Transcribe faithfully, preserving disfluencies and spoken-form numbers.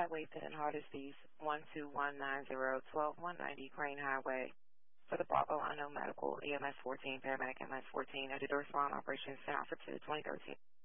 Highway ten, Hardesty, one two one nine zero, one two one nine zero Crane Highway. For the Bravo, I know medical, E M S fourteen, paramedic M S fourteen, at the door spawn operations sent out for two twenty thirteen.